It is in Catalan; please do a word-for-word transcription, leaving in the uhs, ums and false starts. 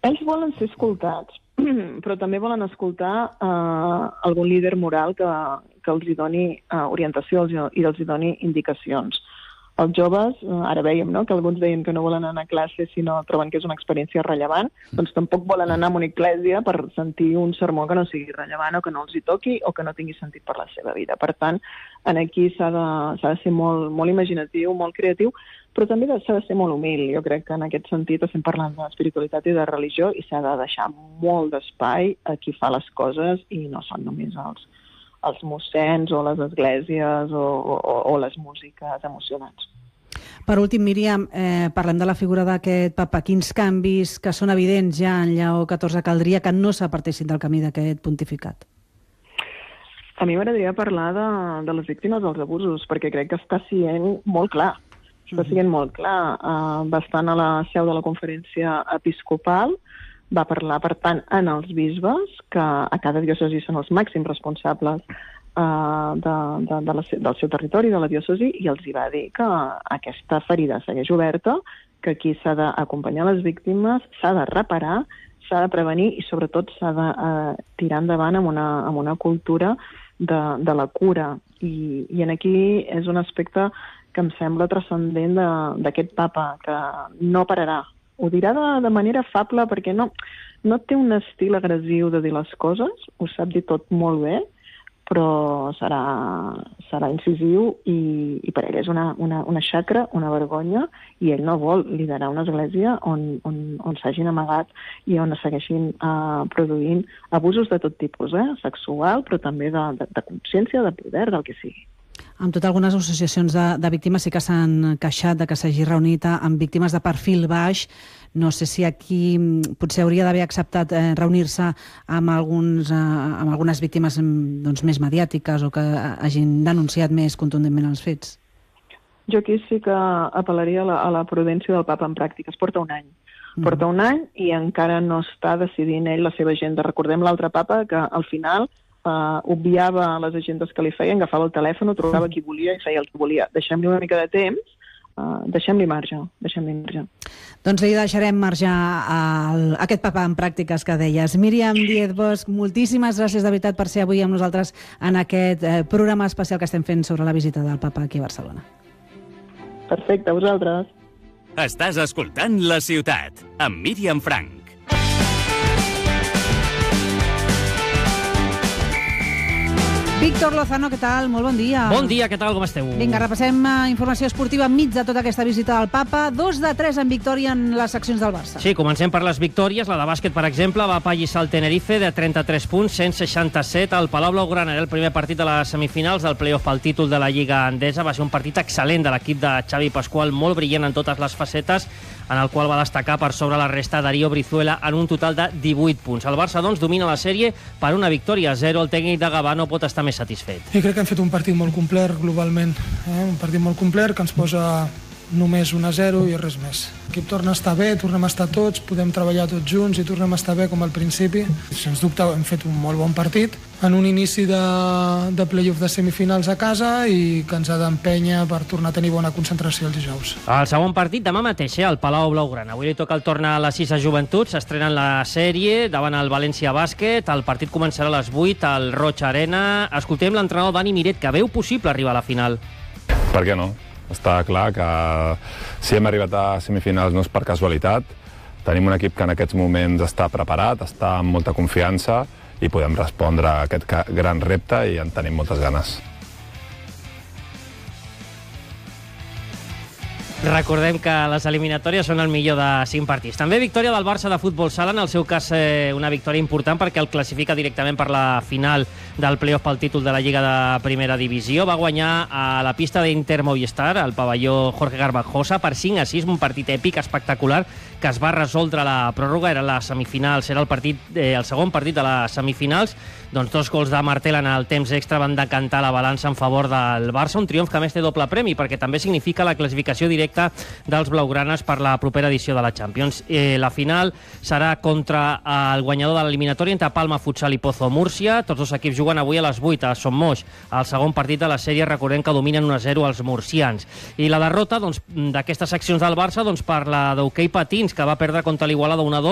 Ells volen ser escoltats, però també volen escoltar eh, algun líder moral que, que els hi doni eh, orientació i els hi doni indicacions. Els joves, ara veiem, no?, que alguns deien que no volen anar a classe si no troben que és una experiència rellevant, doncs tampoc volen anar a una església per sentir un sermó que no sigui rellevant o que no els hi toqui o que no tingui sentit per la seva vida. Per tant, aquí s'ha de, s'ha de ser molt, molt imaginatiu, molt creatiu, però també s'ha de ser molt humil. Jo crec que en aquest sentit estem parlant d'espiritualitat i de religió i s'ha de deixar molt d'espai a qui fa les coses i no són només els els mossens o les esglésies o, o, o les músiques emocionants. Per últim, Míriam, eh, parlem de la figura d'aquest papa. Quins canvis que són evidents ja en Lleó catorze caldria que no s'apartessin del camí d'aquest pontificat? A mi m'agradaria parlar de, de les víctimes dels abusos, perquè crec que està sent molt clar. Està sent molt clar. Uh, va estar a la seu de la conferència episcopal, va parlar, per tant, en els bisbes, que a cada diòcesi són els màxims responsables uh, de, de, de la, del seu territori, de la diòcesi, i els hi va dir que aquesta ferida segueix oberta, que aquí s'ha d'acompanyar les víctimes, s'ha de reparar, s'ha de prevenir i, sobretot, s'ha de uh, tirar endavant amb una, amb una cultura de, de la cura. I, i en aquí és un aspecte que em sembla transcendent d'aquest papa, que no pararà. Ho dirà de, de manera afable perquè no, no té un estil agressiu de dir les coses, ho sap dir tot molt bé, però serà, serà incisiu i, i per ell és una, una, una xacra, una vergonya, i ell no vol liderar una església on, on, on s'hagin amagat i on es segueixin uh, produint abusos de tot tipus, eh? Sexual, però també de, de, de consciència, de poder, del que sigui. Amb tot, algunes associacions de, de víctimes sí que s'han queixat de que s'hagi reunit amb víctimes de perfil baix. No sé si aquí potser hauria d'haver acceptat eh, reunir-se amb, alguns, eh, amb algunes víctimes doncs, més mediàtiques o que hagin denunciat més contundentment els fets. Jo aquí sí que apel·laria a la, a la prudència del papa en pràctiques. Porta un any. Porta un any i encara no està decidint ell la seva agenda. Recordem l'altre papa que al final Uh, obviava les agendes que li feien, agafava el telèfon, trobava qui volia i feia el que volia. Deixem-li una mica de temps, uh, deixem-li marge, deixem-li marge. Doncs li deixarem marge a aquest papa en pràctiques que deies. Míriam Díez Bosch, moltíssimes gràcies de veritat per ser avui amb nosaltres en aquest eh, programa especial que estem fent sobre la visita del papa aquí a Barcelona. Perfecte, a vosaltres. Estàs escoltant La Ciutat, amb Míriam Frank. Víctor Lozano, què tal? Molt bon dia. Bon dia, què tal? Com esteu? Vinga, repassem informació esportiva enmig de tota aquesta visita del papa. Dos de tres en victòria en les seccions del Barça. Sí, comencem per les victòries. La de bàsquet, per exemple, va apallissar el Tenerife de trenta-tres punts, cent seixanta-set. El Palau Blaugrana era el primer partit de les semifinals del play-off pel títol de la Lliga Endesa. Va ser un partit excel·lent de l'equip de Xavi Pascual, molt brillant en totes les facetes, en el qual va destacar per sobre la resta Darío Brizuela en un total de divuit punts. El Barça, doncs, domina la sèrie per una victòria a zero. El tècnic de Gavà no pot estar més satisfet. I crec que hem fet un partit molt complet globalment, eh? un partit molt complet que ens posa només un a zero i res més. L'equip torna a estar bé, tornem a estar tots, podem treballar tots junts i tornem a estar bé com al principi. Sens dubte hem fet un molt bon partit en un inici de, de play-off de semifinals a casa i que ens ha d'empènyer per tornar a tenir bona concentració els dijous. El segon partit demà mateix, eh, al Palau Blaugrana. Avui li toca el torn a les sis a Joventut, s'estrena en la sèrie davant el València Bàsquet. El partit començarà a les vuit al Roig Arena. Escoltem l'entrenador Dani Miret, que veu possible arribar a la final. Per què no? Està clar que si hem arribat a semifinals no és per casualitat. Tenim un equip que en aquests moments està preparat, està amb molta confiança i podem respondre a aquest gran repte i en tenim moltes ganes. Recordem que les eliminatòries són el millor de cinc partits. També victòria del Barça de futbol sala, en el seu cas eh, una victòria important perquè el classifica directament per la final del play-off pel títol de la Lliga de Primera Divisió. Va guanyar a la pista d'Inter Movistar, al pavelló Jorge Garbajosa, per cinc a sis, un partit èpic, espectacular, que es va resoldre a la pròrroga. Era la semifinals, era el, partit, eh, el segon partit de les semifinals. Doncs dos gols de Martel en el temps extra van decantar la balança en favor del Barça, un triomf que a més té doble premi perquè també significa la classificació directa dels blaugranes per la propera edició de la Champions. Eh, la final serà contra el guanyador de l'eliminatòria entre Palma Futsal i Pozo Múrcia. Tots dos equips juguen avui a les vuit a Son Moix. El segon partit de la sèrie, recordem que dominen un a zero els murcians. I la derrota doncs, d'aquestes seccions del Barça doncs, per la d'hoquei patins, que va perdre contra l'Igualada un a dos.